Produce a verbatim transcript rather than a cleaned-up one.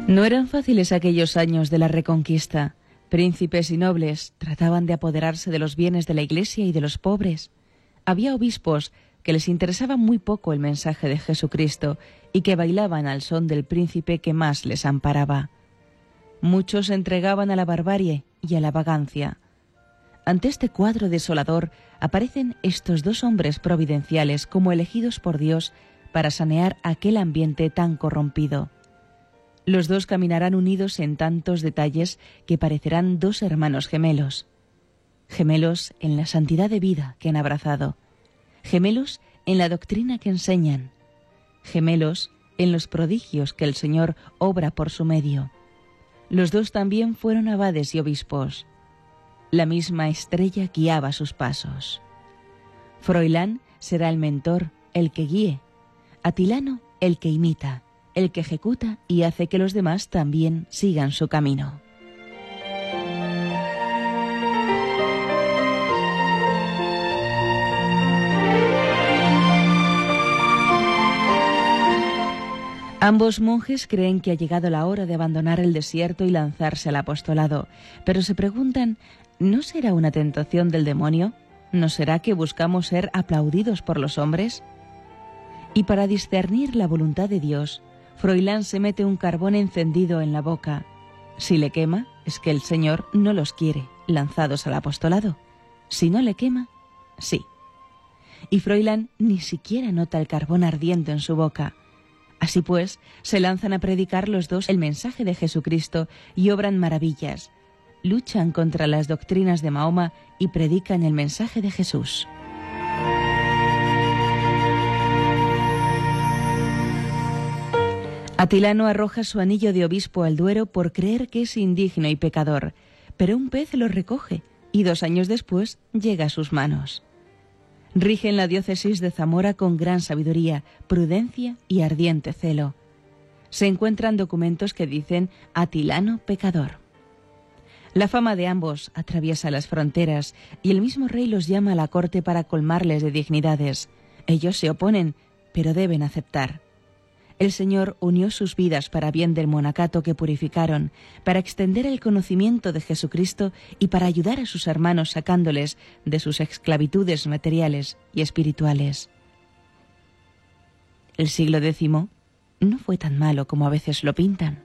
No eran fáciles aquellos años de la Reconquista. Príncipes y nobles trataban de apoderarse de los bienes de la Iglesia y de los pobres. Había obispos que les interesaba muy poco el mensaje de Jesucristo y que bailaban al son del príncipe que más les amparaba. Muchos se entregaban a la barbarie y a la vagancia. Ante este cuadro desolador aparecen estos dos hombres providenciales como elegidos por Dios para sanear aquel ambiente tan corrompido. Los dos caminarán unidos en tantos detalles que parecerán dos hermanos gemelos. Gemelos en la santidad de vida que han abrazado. Gemelos en la doctrina que enseñan. Gemelos en los prodigios que el Señor obra por su medio. Los dos también fueron abades y obispos. La misma estrella guiaba sus pasos. Froilán será el mentor, el que guíe. Atilano, el que imita, el que ejecuta y hace que los demás también sigan su camino. Ambos monjes creen que ha llegado la hora de abandonar el desierto y lanzarse al apostolado, pero se preguntan, ¿no será una tentación del demonio? ¿No será que buscamos ser aplaudidos por los hombres? Y para discernir la voluntad de Dios, Froilán se mete un carbón encendido en la boca. Si le quema, es que el Señor no los quiere lanzados al apostolado. Si no le quema, sí. Y Froilán ni siquiera nota el carbón ardiendo en su boca. Así pues, se lanzan a predicar los dos el mensaje de Jesucristo y obran maravillas. Luchan contra las doctrinas de Mahoma y predican el mensaje de Jesús. Atilano arroja su anillo de obispo al Duero por creer que es indigno y pecador, pero un pez lo recoge y dos años después llega a sus manos. Rige en la diócesis de Zamora con gran sabiduría, prudencia y ardiente celo. Se encuentran documentos que dicen Atilano pecador. La fama de ambos atraviesa las fronteras y el mismo rey los llama a la corte para colmarles de dignidades. Ellos se oponen, pero deben aceptar. El Señor unió sus vidas para bien del monacato que purificaron, para extender el conocimiento de Jesucristo y para ayudar a sus hermanos sacándoles de sus esclavitudes materiales y espirituales. El siglo décimo no fue tan malo como a veces lo pintan.